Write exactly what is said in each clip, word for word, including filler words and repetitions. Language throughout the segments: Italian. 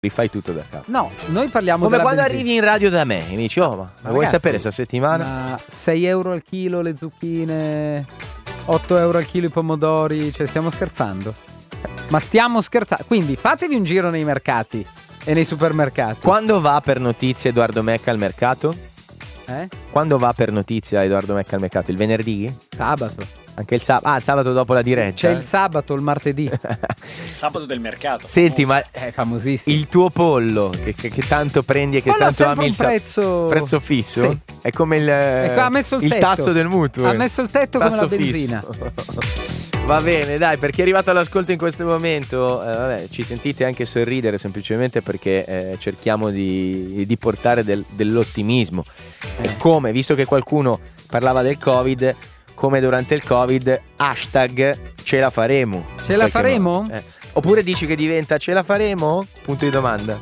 rifai tutto da capo. No, noi parliamo come della quando benzina. arrivi in radio da me e mi dici: oh, ma, ma vuoi ragazzi, sapere sta settimana? Ma sei euro al chilo le zucchine, otto euro al chilo i pomodori, cioè stiamo scherzando? Ma stiamo scherzando? Quindi fatevi un giro nei mercati e nei supermercati. Quando va per notizia Edoardo Mecca al mercato? Eh? Quando va per notizia Edoardo Mecca al mercato? Il venerdì? Sabato. Anche il sabato? Ah, il sabato dopo la diretta. C'è il sabato, il martedì. Il sabato del mercato. Senti, famoso. ma È famosissimo. il tuo pollo che, che, che tanto prendi e che Quello ha tanto sempre ami un il sa- prezzo... prezzo fisso? Sì. È come il, Ecco, ha messo il, il tetto. tasso del mutuo. Ha messo il tetto come Tasso la benzina. fisso. Va bene, dai, per chi è arrivato all'ascolto in questo momento, eh, vabbè, ci sentite anche sorridere semplicemente perché eh, cerchiamo di, di portare del, dell'ottimismo. Eh. E come, visto che qualcuno parlava del Covid, come durante il Covid, hashtag ce la faremo. Ce la In qualche faremo? modo. Eh. Oppure dici che diventa ce la faremo? Punto di domanda.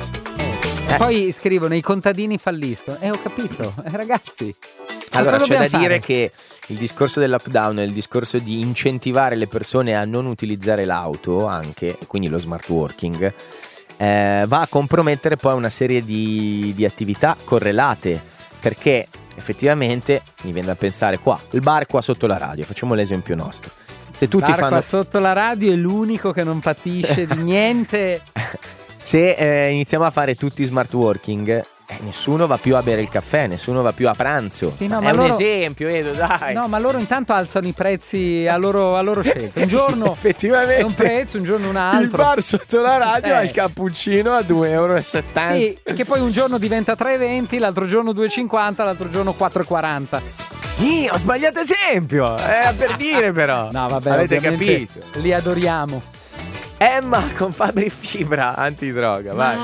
E poi scrivono i contadini falliscono. Eh, ho capito, eh, ragazzi. Allora, cosa c'è da dobbiamo dire fare? che il discorso del lockdown e il discorso di incentivare le persone a non utilizzare l'auto anche, e quindi lo smart working, eh, va a compromettere poi una serie di, di attività correlate, perché effettivamente mi viene da pensare qua, il bar qua sotto la radio, facciamo l'esempio nostro. Se tutti Bar qua fanno... sotto la radio è l'unico che non patisce di niente. Se eh, iniziamo a fare tutti smart working, eh, nessuno va più a bere il caffè, nessuno va più a pranzo. Sì, no, è ma un loro- esempio, Edo, dai. No, ma loro intanto alzano i prezzi a loro, a loro scelta. Un giorno effettivamente è un prezzo, un giorno un altro. il bar sotto la radio Eh. ha il cappuccino a due euro e settanta. Sì, che poi un giorno diventa tre e venti, l'altro giorno due e cinquanta, l'altro giorno quattro e quaranta. Ih, ho sbagliato esempio. Era per dire però. No, vabbè, avete ovviamente capito. li adoriamo. Emma con Fabri Fibra antidroga, vai.